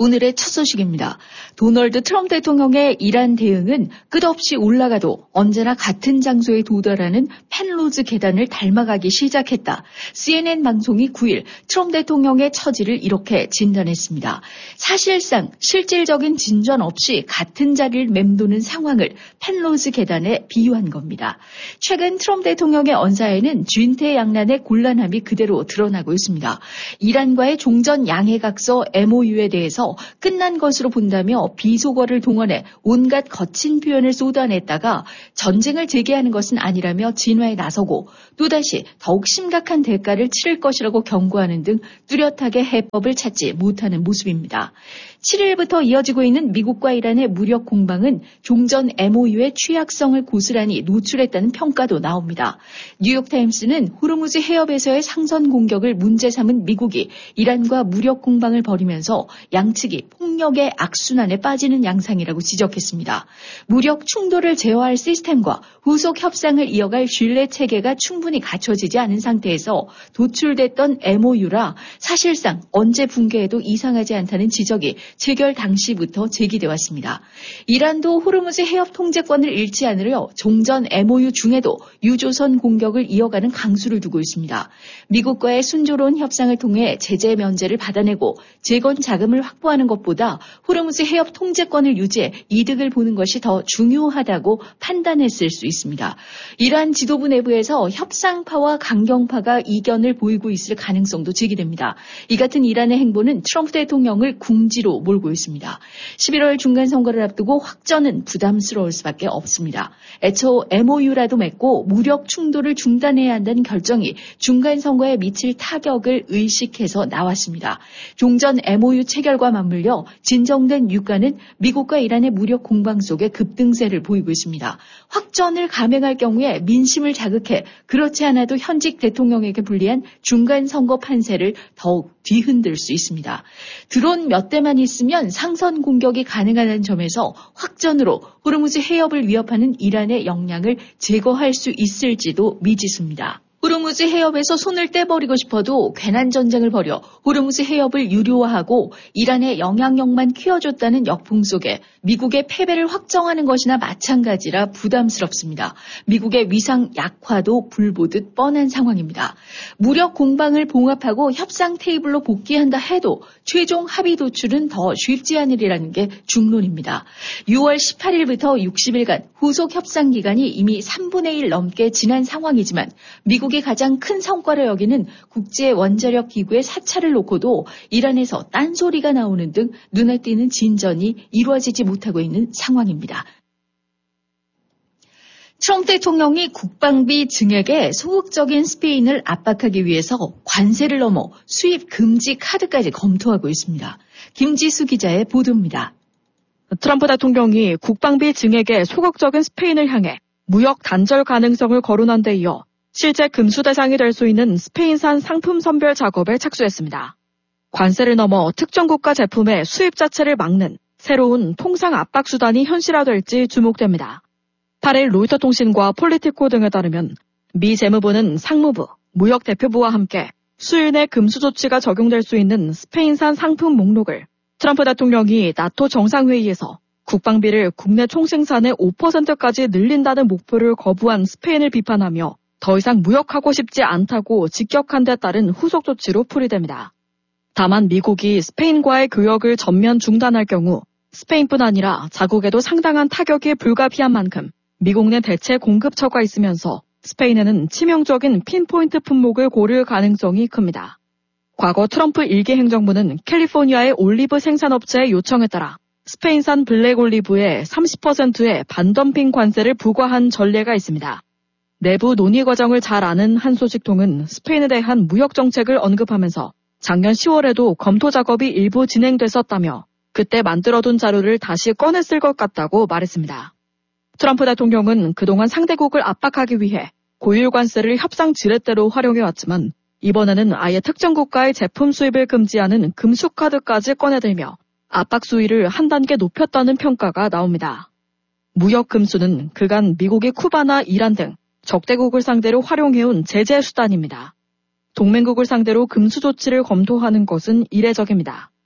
오늘의 첫 소식입니다. 도널드 트럼프 대통령의 이란 대응은 끝없이 올라가도 언제나 같은 장소에 도달하는 펜로즈 계단을 닮아가기 시작했다. CNN 방송이 9일 트럼프 대통령의 처지를 이렇게 진단했습니다. 사실상 실질적인 진전 없이 같은 자리를 맴도는 상황을 펜로즈 계단에 비유한 겁니다. 최근 트럼프 대통령의 언사에는 진퇴양난의 곤란함이 그대로 드러나고 있습니다. 이란과의 종전 양해각서 MOU에 대해서 끝난 것으로 본다며 비속어를 동원해 온갖 거친 표현을 쏟아냈다가 전쟁을 재개하는 것은 아니라며 진화에 나서고 또다시 더욱 심각한 대가를 치를 것이라고 경고하는 등 뚜렷하게 해법을 찾지 못하는 모습입니다. 7일부터 이어지고 있는 미국과 이란의 무력 공방은 종전 MOU의 취약성을 고스란히 노출했다는 평가도 나옵니다. 뉴욕타임스는 호르무즈 해협에서의 상선 공격을 문제 삼은 미국이 이란과 무력 공방을 벌이면서 양측이 폭력의 악순환에 빠지는 양상이라고 지적했습니다. 무력 충돌을 제어할 시스템과 후속 협상을 이어갈 신뢰 체계가 충분히 갖춰지지 않은 상태에서 도출됐던 MOU라 사실상 언제 붕괴해도 이상하지 않다는 지적이 체결 당시부터 제기돼 왔습니다. 이란도 호르무즈 해협 통제권을 잃지 않으려 종전 MOU 중에도 유조선 공격을 이어가는 강수를 두고 있습니다. 미국과의 순조로운 협상을 통해 제재 면제를 받아내고 재건 자금을 확보하는 것보다 호르무즈 해협 통제권을 유지해 이득을 보는 것이 더 중요하다고 판단했을 수 있습니다. 이란 지도부 내부에서 협상파와 강경파가 이견을 보이고 있을 가능성도 제기됩니다. 이 같은 이란의 행보는 트럼프 대통령을 궁지로 몰고 있습니다. 11월 중간선거를 앞두고 확전은 부담스러울 수밖에 없습니다. 애초 MOU라도 맺고 무력 충돌을 중단해야 한다는 결정이 중간선거에 미칠 타격을 의식해서 나왔습니다. 종전 MOU 체결과 맞물려 진정된 유가는 미국과 이란의 무력 공방 속에 급등세를 보이고 있습니다. 확전을 감행할 경우에 민심을 자극해 그렇지 않아도 현직 대통령에게 불리한 중간선거 판세를 더욱 뒤흔들 수 있습니다. 드론 몇 대만 있으면 상선 공격이 가능하다는 점에서 확전으로 호르무즈 해협을 위협하는 이란의 역량을 제거할 수 있을지도 미지수입니다. 호르무즈 해협에서 손을 떼버리고 싶어도 괜한 전쟁을 벌여 호르무즈 해협을 유료화하고 이란의 영향력만 키워줬다는 역풍 속에 미국의 패배를 확정하는 것이나 마찬가지라 부담스럽습니다. 미국의 위상 약화도 불보듯 뻔한 상황입니다. 무력 공방을 봉합하고 협상 테이블로 복귀한다 해도 최종 합의 도출은 더 쉽지 않으리라는 게 중론입니다. 6월 18일부터 60일간 후속 협상 기간이 이미 3분의 1 넘게 지난 상황이지만 미국이 가장 큰 성과를 여기는 국제 원자력 기구의 사찰을 놓고도 이란에서 딴소리가 나오는 등 눈에 띄는 진전이 이루어지지 못하고 있는 상황입니다. 트럼프 대통령이 국방비 증액에 소극적인 스페인을 압박하기 위해서 관세를 넘어 수입 금지 카드까지 검토하고 있습니다. 김지수 기자의 보도입니다. 트럼프 대통령이 국방비 증액에 소극적인 스페인을 향해 무역 단절 가능성을 거론한 데 이어 실제 금수 대상이 될 수 있는 스페인산 상품 선별 작업에 착수했습니다. 관세를 넘어 특정 국가 제품의 수입 자체를 막는 새로운 통상 압박 수단이 현실화될지 주목됩니다. 8일 로이터 통신과 폴리티코 등에 따르면 미 재무부는 상무부, 무역 대표부와 함께 수일 내 금수 조치가 적용될 수 있는 스페인산 상품 목록을 트럼프 대통령이 나토 정상회의에서 국방비를 국내 총생산의 5%까지 늘린다는 목표를 거부한 스페인을 비판하며 더 이상 무역하고 싶지 않다고 직격한 데 따른 후속 조치로 풀이됩니다. 다만 미국이 스페인과의 교역을 전면 중단할 경우 스페인뿐 아니라 자국에도 상당한 타격이 불가피한 만큼 미국 내 대체 공급처가 있으면서 스페인에는 치명적인 핀포인트 품목을 고를 가능성이 큽니다. 과거 트럼프 1기 행정부는 캘리포니아의 올리브 생산업체의 요청에 따라 스페인산 블랙 올리브에 30%의 반덤핑 관세를 부과한 전례가 있습니다. 내부 논의 과정을 잘 아는 한 소식통은 스페인에 대한 무역 정책을 언급하면서 작년 10월에도 검토 작업이 일부 진행됐었다며 그때 만들어둔 자료를 다시 꺼냈을 것 같다고 말했습니다. 트럼프 대통령은 그동안 상대국을 압박하기 위해 고율 관세를 협상 지렛대로 활용해왔지만 이번에는 아예 특정 국가의 제품 수입을 금지하는 금수카드까지 꺼내들며 압박 수위를 한 단계 높였다는 평가가 나옵니다. 무역 금수는 그간 미국이 쿠바나 이란 등 적대국을 상대로 활용해온 제재 수단입니다. 동맹국을 상대로 금수 조치를 검토하는 것은 이례적입니다.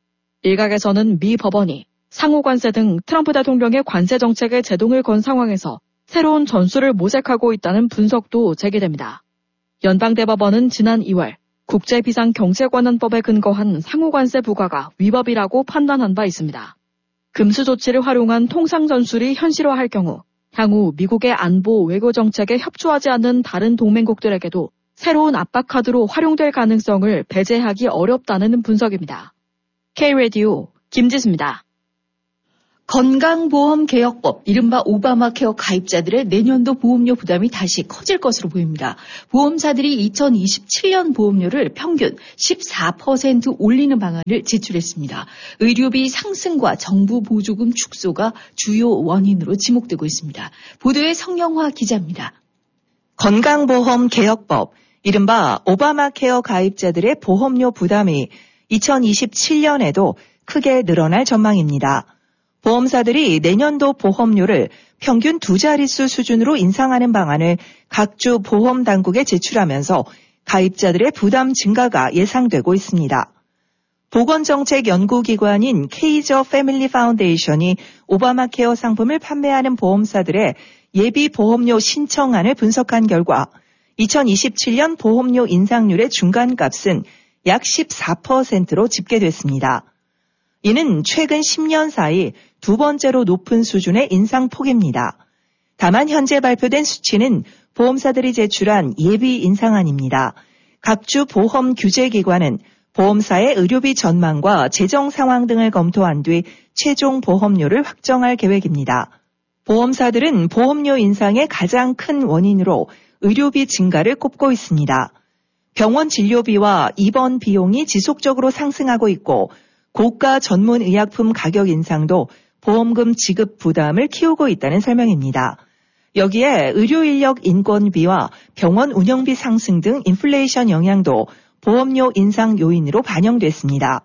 일각에서는 미 법원이 상호 관세 등 트럼프 대통령의 관세 정책에 제동을 건 상황에서 새로운 전술을 모색하고 있다는 분석도 제기됩니다. 연방대법원은 지난 2월 국제비상경제관한법에 근거한 상호 관세 부과가 위법이라고 판단한 바 있습니다. 금수 조치를 활용한 통상 전술이 현실화할 경우 향후 미국의 안보 외교 정책에 협조하지 않는 다른 동맹국들에게도 새로운 압박 카드로 활용될 가능성을 배제하기 어렵다는 분석입니다. K-라디오 김지수입니다. 건강보험개혁법, 이른바 오바마 케어 가입자들의 내년도 보험료 부담이 다시 커질 것으로 보입니다. 보험사들이 2027년 보험료를 평균 14% 올리는 방안을 제출했습니다. 의료비 상승과 정부 보조금 축소가 주요 원인으로 지목되고 있습니다. 보도에 성영화 기자입니다. 건강보험개혁법, 이른바 오바마 케어 가입자들의 보험료 부담이 2027년에도 크게 늘어날 전망입니다. 보험사들이 내년도 보험료를 평균 2자릿수 수준으로 인상하는 방안을 각주 보험당국에 제출하면서 가입자들의 부담 증가가 예상되고 있습니다. 보건정책연구기관인 케이저 패밀리 파운데이션이 오바마 케어 상품을 판매하는 보험사들의 예비 보험료 신청안을 분석한 결과 2027년 보험료 인상률의 중간값은 약 14%로 집계됐습니다. 이는 최근 10년 사이 두 번째로 높은 수준의 인상폭입니다. 다만 현재 발표된 수치는 보험사들이 제출한 예비 인상안입니다. 각주 보험 규제기관은 보험사의 의료비 전망과 재정 상황 등을 검토한 뒤 최종 보험료를 확정할 계획입니다. 보험사들은 보험료 인상의 가장 큰 원인으로 의료비 증가를 꼽고 있습니다. 병원 진료비와 입원 비용이 지속적으로 상승하고 있고 고가 전문 의약품 가격 인상도 보험금 지급 부담을 키우고 있다는 설명입니다. 여기에 의료인력 인건비와 병원 운영비 상승 등 인플레이션 영향도 보험료 인상 요인으로 반영됐습니다.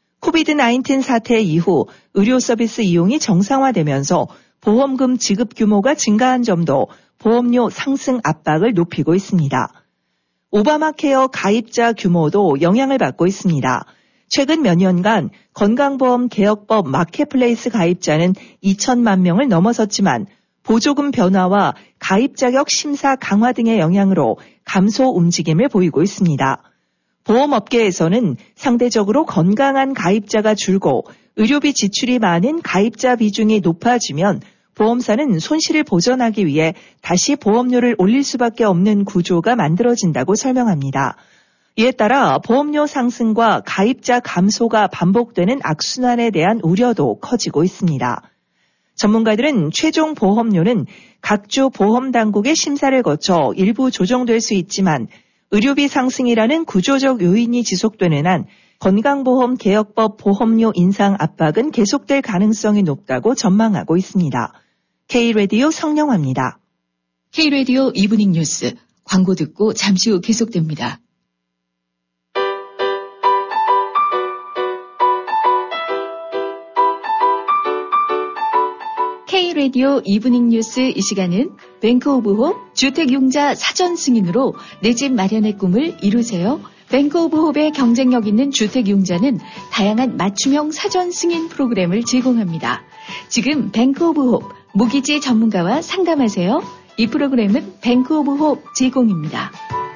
코비드-19 사태 이후 의료 서비스 이용이 정상화되면서 보험금 지급 규모가 증가한 점도 보험료 상승 압박을 높이고 있습니다. 오바마 케어 가입자 규모도 영향을 받고 있습니다. 최근 몇 년간 건강보험 개혁법 마켓플레이스 가입자는 2천만 명을 넘어섰지만 보조금 변화와 가입 자격 심사 강화 등의 영향으로 감소 움직임을 보이고 있습니다. 보험업계에서는 상대적으로 건강한 가입자가 줄고 의료비 지출이 많은 가입자 비중이 높아지면 보험사는 손실을 보전하기 위해 다시 보험료를 올릴 수밖에 없는 구조가 만들어진다고 설명합니다. 이에 따라 보험료 상승과 가입자 감소가 반복되는 악순환에 대한 우려도 커지고 있습니다. 전문가들은 최종 보험료는 각주 보험당국의 심사를 거쳐 일부 조정될 수 있지만 의료비 상승이라는 구조적 요인이 지속되는 한 건강보험 개혁법 보험료 인상 압박은 계속될 가능성이 높다고 전망하고 있습니다. K-라디오 성영화입니다. K-라디오 이브닝 뉴스, 광고 듣고 잠시 후 계속됩니다. K-라디오 이브닝 뉴스 이 시간은 뱅크 오브 홉 주택융자 사전 승인으로 내 집 마련의 꿈을 이루세요. 뱅크 오브 홉의 경쟁력 있는 주택융자는 다양한 맞춤형 사전 승인 프로그램을 제공합니다. 지금 뱅크 오브 홉 모기지 전문가와 상담하세요. 이 프로그램은 뱅크 오브 홉 제공입니다.